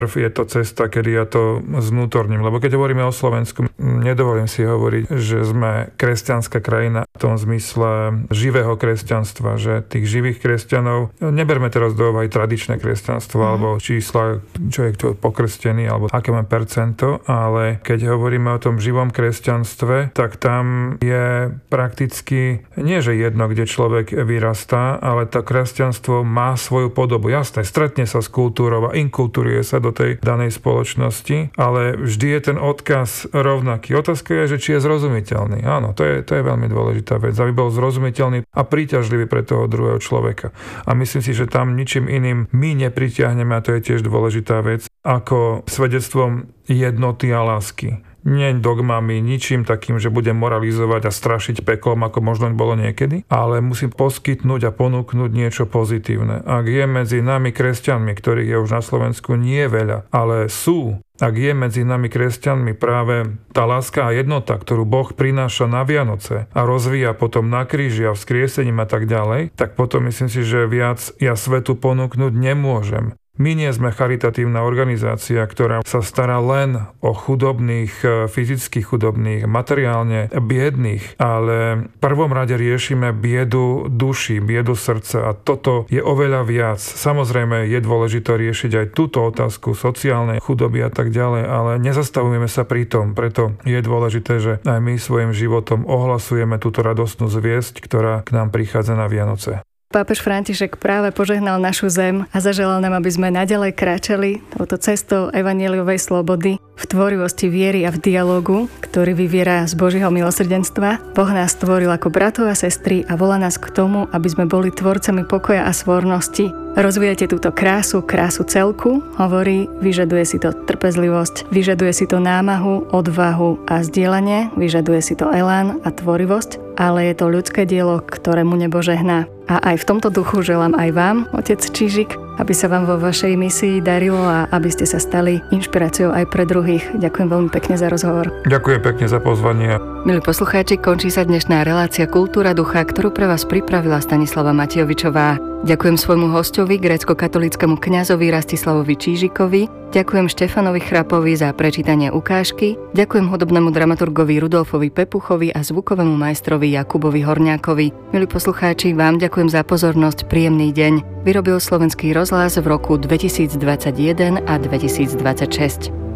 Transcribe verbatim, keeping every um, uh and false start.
je to cesta, kedy ja to znútorním. Lebo keď hovoríme o Slovensku, nedovolím si hovoriť, že sme kresťanská krajina v tom zmysle živého kresťanstva, že tých živých kresťanov, neberme teraz do úvahy tradičné kresťanstvo, mm. alebo čísla, čo je kto pokrstený, alebo aké má percento, ale keď hovoríme o tom živom kresťanstve, tak tam je prakticky nie, že jedno, kde človek vyrastá, ale to kresťanstvo má svoju podobu. Jasné, stretne sa s kultúrou a inkulturuje sa do tej danej spoločnosti, ale vždy je ten odkaz rovnaký. Otázka je, že či je zrozumiteľný. Áno, to je, to je veľmi dôležitá vec, aby bol zrozumiteľný a príťažlivý pre toho druhého človeka. A myslím si, že tam ničím iným my nepritiahneme, a to je tiež dôležitá vec, ako svedectvom jednoty a lásky. Nie dogmami, ničím takým, že budem moralizovať a strašiť peklom, ako možno bolo niekedy, ale musím poskytnúť a ponúknuť niečo pozitívne. Ak je medzi nami kresťanmi, ktorých je už na Slovensku nie veľa, ale sú, ak je medzi nami kresťanmi práve tá láska a jednota, ktorú Boh prináša na Vianoce a rozvíja potom na kríži a vzkriesením a tak ďalej, tak potom myslím si, že viac ja svetu ponúknuť nemôžem. My nie sme charitatívna organizácia, ktorá sa stará len o chudobných, fyzicky chudobných, materiálne biedných, ale v prvom rade riešime biedu duši, biedu srdca a toto je oveľa viac. Samozrejme je dôležité riešiť aj túto otázku sociálnej chudoby a tak ďalej, ale nezastavujeme sa pri tom. Preto je dôležité, že aj my svojim životom ohlasujeme túto radostnú zviesť, ktorá k nám prichádza na Vianoce. Pápež František práve požehnal našu zem a zaželal nám, aby sme naďalej kráčali touto cestou evanjeliovej slobody, v tvorivosti viery a v dialógu, ktorý vyviera z Božieho milosrdenstva. Boh nás stvoril ako bratov a sestry a volá nás k tomu, aby sme boli tvorcami pokoja a svornosti. Rozvíjate túto krásu, krásu celku, hovorí, vyžaduje si to trpezlivosť, vyžaduje si to námahu, odvahu a zdieľanie, vyžaduje si to elán a tvorivosť, ale je to ľudské dielo, ktorému nebo žehná. A aj v tomto duchu želám aj vám, otec Čižik, aby sa vám vo vašej misii darilo a aby ste sa stali inšpiráciou aj pre druhých. Ďakujem veľmi pekne za rozhovor. Ďakujem pekne za pozvanie. Milí poslucháči, končí sa dnešná relácia Kultúra ducha, ktorú pre vás pripravila Stanislava Matiovičová. Ďakujem svojmu hosťovi, grécko-katolíckemu kňazovi Rastislavovi Čížikovi, ďakujem Štefanovi Chrapovi za prečítanie ukážky, ďakujem hudobnému dramaturgovi Rudolfovi Pepuchovi a zvukovému majstrovi Jakubovi Horňákovi. Milí poslucháči, vám ďakujem za pozornosť, príjemný deň. Vyrobil Slovenský rozhlas v roku dvetisícdvadsaťjeden a dvetisícdvadsaťšesť.